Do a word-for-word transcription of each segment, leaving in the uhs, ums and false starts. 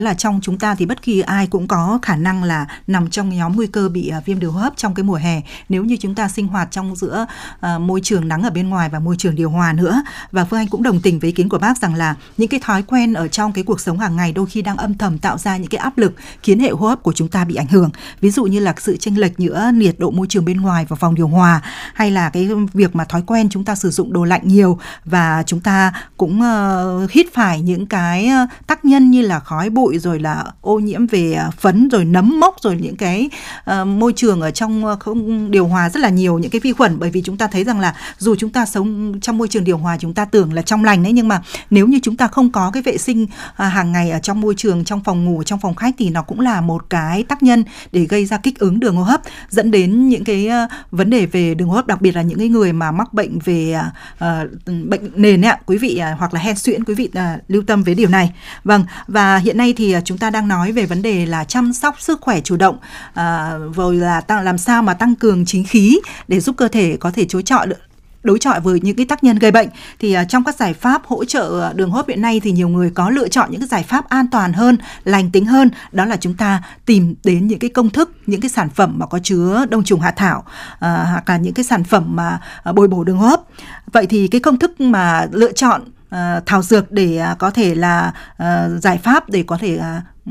là trong chúng ta thì bất kỳ ai cũng có khả năng là nằm trong nhóm nguy cơ bị uh, viêm đường hô hấp trong cái mùa hè nếu như chúng ta sinh hoạt trong giữa uh, môi trường nắng ở bên ngoài và môi trường điều hòa nữa. Và Phương Anh cũng đồng tình với ý kiến của bác rằng là những cái thói quen ở trong cái cuộc sống hàng ngày đôi khi đang âm thầm tạo ra những cái áp lực khiến hệ hô hấp của chúng ta bị ảnh hưởng. Ví dụ như là sự chênh lệch giữa nhiệt độ môi trường bên ngoài và phòng điều hòa, hay là cái việc mà thói quen chúng ta sử dụng đồ lạnh nhiều và chúng ta cũng uh, hít phải những cái uh, tác nhân như là khói bụi, rồi là ô nhiễm về phấn, rồi nấm mốc, rồi những cái uh, môi trường ở trong uh, không điều hòa rất là nhiều những cái vi khuẩn. Bởi vì chúng ta thấy rằng là dù chúng ta sống trong môi trường điều hòa chúng ta tưởng là trong lành đấy, nhưng mà nếu như chúng ta không có cái vệ sinh uh, hàng ngày ở trong môi trường, trong phòng ngủ, trong phòng khách thì nó cũng là một cái tác nhân để gây ra kích ứng đường hô hấp, dẫn đến những cái uh, vấn đề về đường hô hấp, đặc biệt là những cái người mà mắc bệnh về uh, bệnh nền ấy, quý vị uh, hoặc là hen suyễn, quý vị uh, lưu tâm với điều này. Vâng, và hiện nay thì chúng ta đang nói về vấn đề là chăm sóc sức khỏe chủ động, à, rồi là tăng, làm sao mà tăng cường chính khí để giúp cơ thể có thể đối chọi đối chọi với những cái tác nhân gây bệnh. Thì uh, trong các giải pháp hỗ trợ đường hô hấp hiện nay thì nhiều người có lựa chọn những cái giải pháp an toàn hơn, lành tính hơn, đó là chúng ta tìm đến những cái công thức, những cái sản phẩm mà có chứa đông trùng hạ thảo, uh, hoặc là những cái sản phẩm mà uh, bồi bổ đường hô hấp. Vậy thì cái công thức mà lựa chọn Uh, thảo dược để uh, có thể là uh, giải pháp để có thể uh,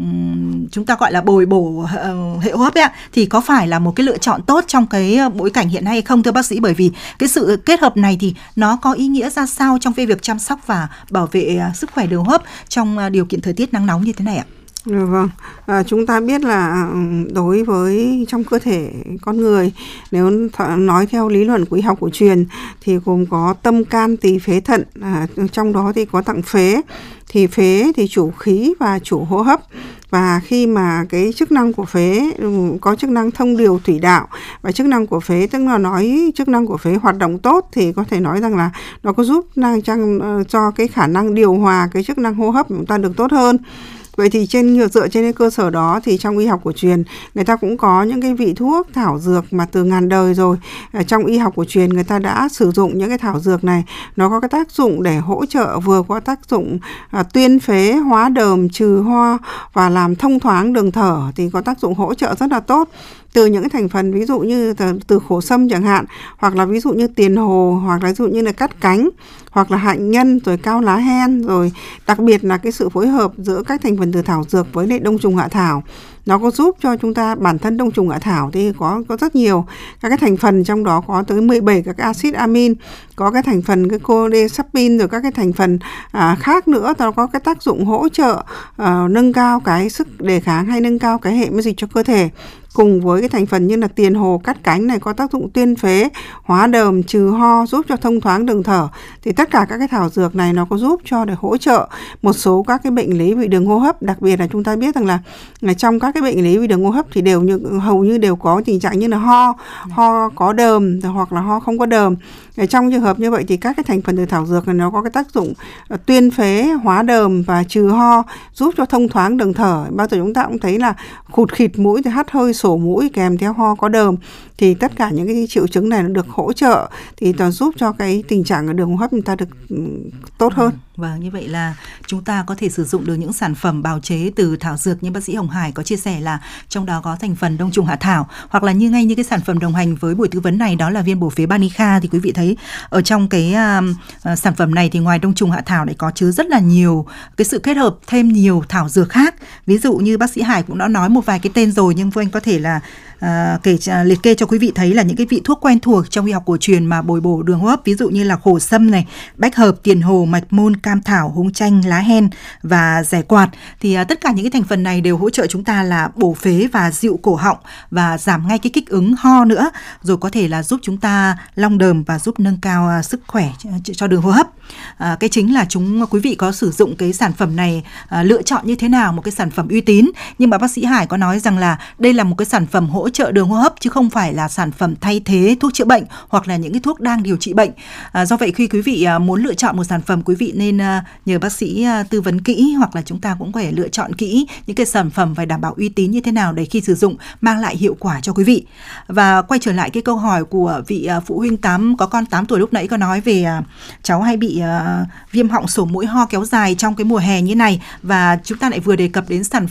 um, chúng ta gọi là bồi bổ uh, hệ hô hấp ấy, thì có phải là một cái lựa chọn tốt trong cái bối cảnh hiện nay hay không thưa bác sĩ? Bởi vì cái sự kết hợp này thì nó có ý nghĩa ra sao trong cái việc chăm sóc và bảo vệ uh, sức khỏe đường hô hấp trong uh, điều kiện thời tiết nắng nóng như thế này ạ? Vâng, à, chúng ta biết là đối với trong cơ thể con người, nếu nói theo lý luận của y học cổ truyền thì gồm có tâm, can, tỳ, phế, thận, à, trong đó thì có tạng phế. Thì phế thì chủ khí và chủ hô hấp, và khi mà cái chức năng của phế có chức năng thông điều thủy đạo, và chức năng của phế tức là nói chức năng của phế hoạt động tốt thì có thể nói rằng là nó có giúp năng cho cái khả năng điều hòa cái chức năng hô hấp của chúng ta được tốt hơn. Vậy thì trên dựa trên cái cơ sở đó thì trong y học cổ truyền người ta cũng có những cái vị thuốc thảo dược mà từ ngàn đời rồi. Ở trong y học cổ truyền người ta đã sử dụng những cái thảo dược này, nó có cái tác dụng để hỗ trợ, vừa có tác dụng à, tuyên phế, hóa đờm, trừ ho và làm thông thoáng đường thở, thì có tác dụng hỗ trợ rất là tốt. Từ những cái thành phần ví dụ như từ, từ khổ sâm chẳng hạn, hoặc là ví dụ như tiền hồ, hoặc là ví dụ như là cắt cánh, hoặc là hạnh nhân, rồi cao lá hen, rồi đặc biệt là cái sự phối hợp giữa các thành phần từ thảo dược với lại đông trùng hạ thảo. Nó có giúp cho chúng ta, bản thân đông trùng hạ thảo thì có có rất nhiều các cái thành phần, trong đó có tới mười bảy các cái axit amin, có cái thành phần cái cholecystine, rồi các cái thành phần à, khác nữa, nó có cái tác dụng hỗ trợ à, nâng cao cái sức đề kháng hay nâng cao cái hệ miễn dịch cho cơ thể. Cùng với cái thành phần như là tiền hồ, cắt cánh này có tác dụng tuyên phế, hóa đờm, trừ ho, giúp cho thông thoáng đường thở. Thì tất cả các cái thảo dược này nó có giúp cho để hỗ trợ một số các cái bệnh lý về đường hô hấp. Đặc biệt là chúng ta biết rằng là, là trong các cái bệnh lý về đường hô hấp thì đều như hầu như đều có tình trạng như là ho, ho có đờm hoặc là ho không có đờm. Trong trường hợp như vậy thì các cái thành phần từ thảo dược này nó có cái tác dụng tuyên phế, hóa đờm và trừ ho, giúp cho thông thoáng đường thở. Bao giờ chúng ta cũng thấy là khụt khịt mũi thì hắt hơi, sổ mũi kèm theo ho có đờm, thì tất cả những cái triệu chứng này nó được hỗ trợ thì nó giúp cho cái tình trạng ở đường hô hấp chúng ta được tốt hơn. Vâng, như vậy là chúng ta có thể sử dụng được những sản phẩm bào chế từ thảo dược như bác sĩ Hồng Hải có chia sẻ là trong đó có thành phần đông trùng hạ thảo, hoặc là như ngay như cái sản phẩm đồng hành với buổi tư vấn này đó là viên bổ phế Banica. Thì quý vị thấy ở trong cái uh, sản phẩm này thì ngoài đông trùng hạ thảo lại có chứa rất là nhiều cái sự kết hợp thêm nhiều thảo dược khác. Ví dụ như bác sĩ Hải cũng đã nói một vài cái tên rồi, nhưng Phương Anh có thể là uh, kể uh, liệt kê cho quý vị thấy là những cái vị thuốc quen thuộc trong y học cổ truyền mà bồi bổ đường hô hấp, ví dụ như là khổ sâm này, bách hợp, tiền hồ, mạch môn, cam thảo, húng chanh, lá hen và rẻ quạt. Thì uh, tất cả những cái thành phần này đều hỗ trợ chúng ta là bổ phế và dịu cổ họng và giảm ngay cái kích ứng ho nữa, rồi có thể là giúp chúng ta long đờm và giúp nâng cao uh, sức khỏe cho, cho đường hô hấp. Uh, cái chính là chúng quý vị có sử dụng cái sản phẩm này uh, lựa chọn như thế nào, một cái sản phẩm uy tín. Nhưng mà bác sĩ Hải có nói rằng là đây là một cái sản phẩm hỗ hỗ trợ đường hô hấp chứ không phải là sản phẩm thay thế thuốc chữa bệnh hoặc là những cái thuốc đang điều trị bệnh. À, do vậy khi quý vị à, muốn lựa chọn một sản phẩm, quý vị nên à, nhờ bác sĩ à, tư vấn kỹ, hoặc là chúng ta cũng phải lựa chọn kỹ những cái sản phẩm phải đảm bảo uy tín như thế nào để khi sử dụng mang lại hiệu quả cho quý vị. Và quay trở lại cái câu hỏi của vị à, phụ huynh tám có con tám tuổi lúc nãy có nói về à, cháu hay bị à, viêm họng, sổ mũi, ho kéo dài trong cái mùa hè như này, và chúng ta lại vừa đề cập đến sản